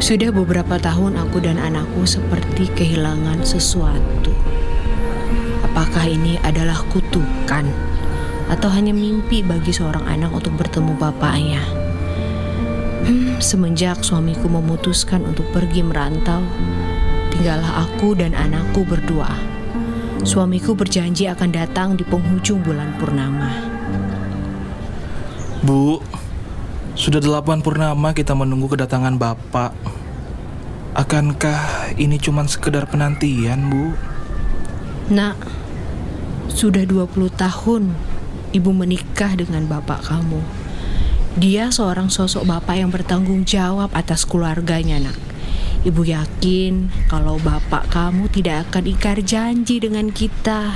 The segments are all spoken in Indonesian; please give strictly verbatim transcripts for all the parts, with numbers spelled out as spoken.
Sudah beberapa tahun aku dan anakku seperti kehilangan sesuatu. Apakah ini adalah kutukan atau hanya mimpi bagi seorang anak untuk bertemu bapaknya? Hmm, semenjak suamiku memutuskan untuk pergi merantau, tinggallah aku dan anakku berdua. Suamiku berjanji akan datang di penghujung bulan purnama. Bu, sudah delapan purnama kita menunggu kedatangan Bapak. Akankah ini cuma sekedar penantian, Bu? Nak, sudah dua puluh tahun ibu menikah dengan bapak kamu. Dia seorang sosok bapak yang bertanggung jawab atas keluarganya, Nak. Ibu yakin kalau bapak kamu tidak akan ingkar janji dengan kita.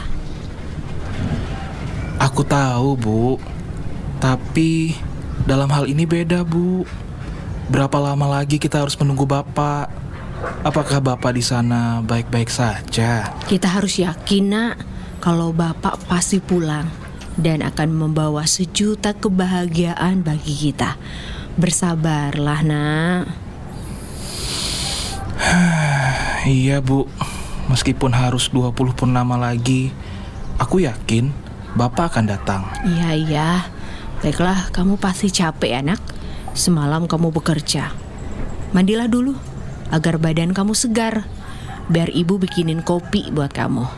Aku tahu, Bu. Tapi dalam hal ini beda, Bu. Berapa lama lagi kita harus menunggu Bapak? Apakah Bapak di sana baik-baik saja? Kita harus yakin, Nak, kalau bapak pasti pulang dan akan membawa sejuta kebahagiaan bagi kita. Bersabarlah, Nak. Iya, Bu. Meskipun harus dua puluh purnama lagi, aku yakin Bapak akan datang. Iya, iya. Baiklah, kamu pasti capek, anak. Semalam kamu bekerja. Mandilah dulu agar badan kamu segar. Biar ibu bikinin kopi buat kamu.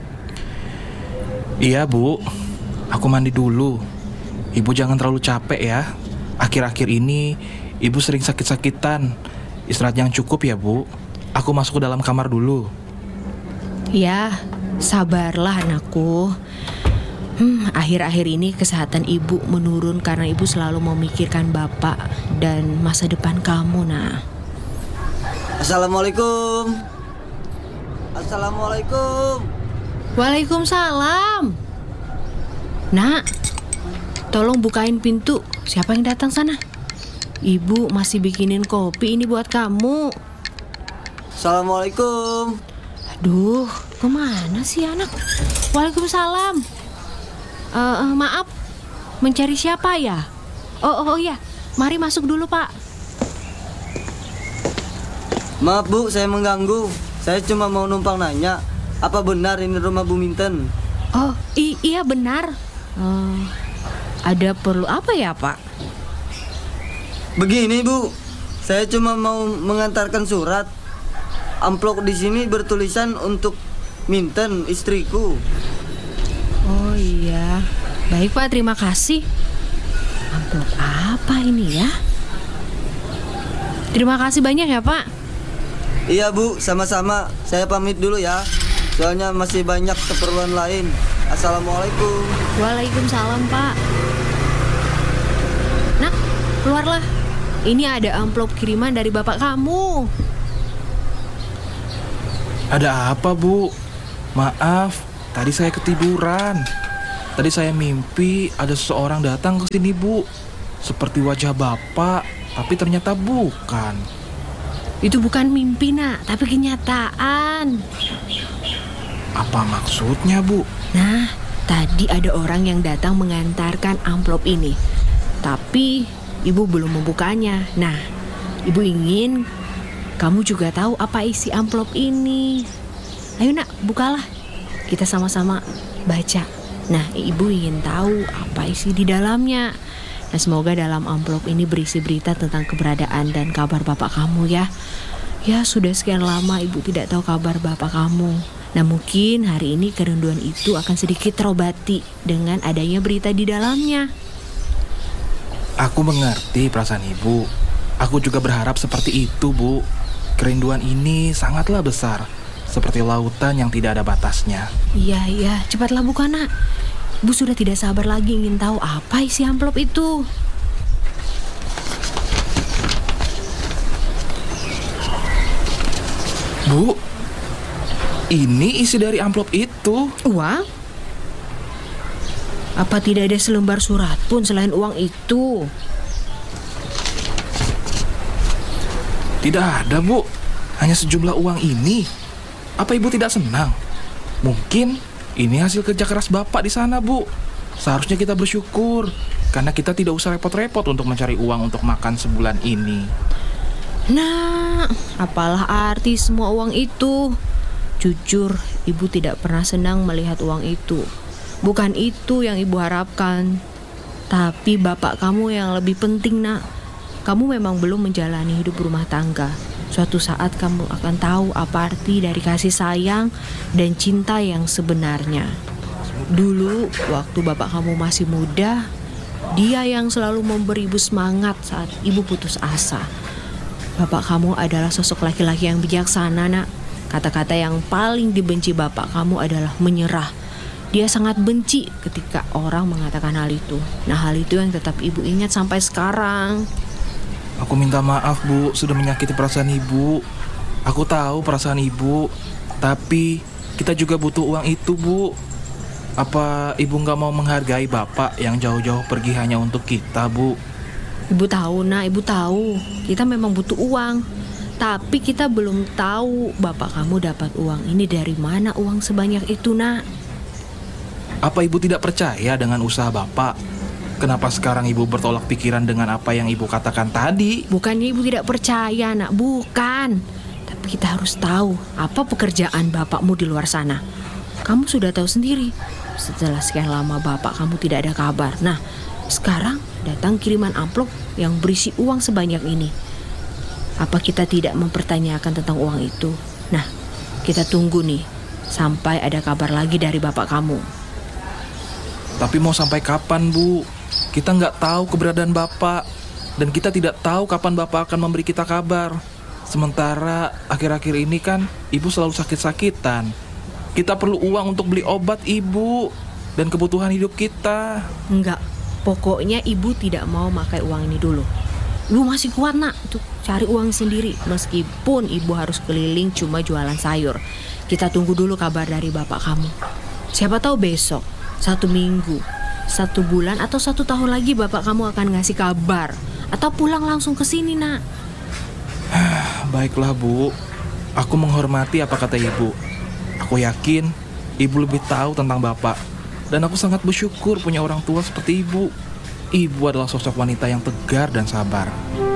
Iya, Bu. Aku mandi dulu. Ibu jangan terlalu capek ya. Akhir-akhir ini ibu sering sakit-sakitan. Istirahat yang cukup ya, Bu. Aku masuk ke dalam kamar dulu. Ya, sabarlah anakku. Hmm, akhir-akhir ini kesehatan ibu menurun karena ibu selalu memikirkan bapak dan masa depan kamu, Nak. Assalamualaikum. Assalamualaikum. Waalaikumsalam. Nak, tolong bukain pintu. Siapa yang datang sana? Ibu masih bikinin kopi ini buat kamu. Assalamualaikum. Aduh, kemana sih anak? Waalaikumsalam. Uh, uh, maaf, mencari siapa ya? Oh, oh, oh ya, mari masuk dulu, Pak. Maaf, Bu, saya mengganggu. Saya cuma mau numpang nanya, apa benar ini rumah Bu Minten? Oh, i- iya benar. Uh, ada perlu apa ya, Pak? Begini, Bu. Saya cuma mau mengantarkan surat. Amplop di sini bertulisan untuk Minten, istriku. Oh iya, baik Pak, terima kasih. Amplop apa ini ya? Terima kasih banyak ya, Pak. Iya, Bu, sama-sama. Saya pamit dulu ya. Soalnya masih banyak keperluan lain. Assalamualaikum. Waalaikumsalam, Pak. Nak, keluarlah. Ini ada amplop kiriman dari bapak kamu. Ada apa, Bu? Maaf, tadi saya ketiduran. Tadi saya mimpi ada seseorang datang ke sini, Bu. Seperti wajah Bapak, tapi ternyata bukan. Itu bukan mimpi, Nak, tapi kenyataan. Apa maksudnya, Bu? Nah, tadi ada orang yang datang mengantarkan amplop ini. Tapi ibu belum membukanya. Nah, ibu ingin kamu juga tahu apa isi amplop ini. Ayo, Nak, bukalah. Kita sama-sama baca. Nah, ibu ingin tahu apa isi di dalamnya. Nah, semoga dalam amplop ini berisi berita tentang keberadaan dan kabar bapak kamu ya. Ya, sudah sekian lama ibu tidak tahu kabar bapak kamu. Nah, mungkin hari ini kerinduan itu akan sedikit terobati dengan adanya berita di dalamnya. Aku mengerti perasaan Ibu. Aku juga berharap seperti itu, Bu. Kerinduan ini sangatlah besar, seperti lautan yang tidak ada batasnya. Iya, iya, cepatlah buka, Nak. Ibu sudah tidak sabar lagi ingin tahu apa isi amplop itu. Bu, ini isi dari amplop itu. Uang? Apa tidak ada selembar surat pun selain uang itu? Tidak ada, Bu. Hanya sejumlah uang ini. Apa Ibu tidak senang? Mungkin ini hasil kerja keras Bapak di sana, Bu. Seharusnya kita bersyukur karena kita tidak usah repot-repot untuk mencari uang untuk makan sebulan ini. Nah, apalah arti semua uang itu? Jujur, ibu tidak pernah senang melihat uang itu. Bukan itu yang ibu harapkan. Tapi bapak kamu yang lebih penting, nak. Kamu memang belum menjalani hidup rumah tangga. Suatu saat kamu akan tahu apa arti dari kasih sayang dan cinta yang sebenarnya. Dulu, waktu bapak kamu masih muda, dia yang selalu memberi ibu semangat saat ibu putus asa. Bapak kamu adalah sosok laki-laki yang bijaksana, nak. Kata-kata yang paling dibenci bapak kamu adalah menyerah. Dia sangat benci ketika orang mengatakan hal itu. Nah, hal itu yang tetap ibu ingat sampai sekarang. Aku minta maaf, Bu, sudah menyakiti perasaan ibu. Aku tahu perasaan ibu, tapi kita juga butuh uang itu, Bu. Apa ibu nggak mau menghargai bapak yang jauh-jauh pergi hanya untuk kita, Bu? Ibu tahu, nak, ibu tahu. Kita memang butuh uang. Tapi kita belum tahu bapak kamu dapat uang ini dari mana, uang sebanyak itu, nak. Apa ibu tidak percaya dengan usaha bapak? Kenapa sekarang ibu bertolak pikiran dengan apa yang ibu katakan tadi? Bukannya ibu tidak percaya, nak. Bukan. Tapi kita harus tahu apa pekerjaan bapakmu di luar sana. Kamu sudah tahu sendiri. Setelah sekian lama bapak kamu tidak ada kabar. Nah, sekarang datang kiriman amplop yang berisi uang sebanyak ini. Apa kita tidak mempertanyakan tentang uang itu? Nah, kita tunggu nih sampai ada kabar lagi dari bapak kamu. Tapi mau sampai kapan, Bu? Kita nggak tahu keberadaan bapak. Dan kita tidak tahu kapan bapak akan memberi kita kabar. Sementara akhir-akhir ini kan ibu selalu sakit-sakitan. Kita perlu uang untuk beli obat ibu dan kebutuhan hidup kita. Enggak, pokoknya ibu tidak mau pakai uang ini dulu. Ibu masih kuat, nak, untuk cari uang sendiri. Meskipun ibu harus keliling cuma jualan sayur. Kita tunggu dulu kabar dari bapak kamu. Siapa tahu besok, satu minggu, satu bulan, atau satu tahun lagi bapak kamu akan ngasih kabar. Atau pulang langsung ke sini, nak. Baiklah, Bu. Aku menghormati apa kata ibu. Aku yakin ibu lebih tahu tentang bapak. Dan aku sangat bersyukur punya orang tua seperti ibu. Ibu adalah sosok wanita yang tegar dan sabar.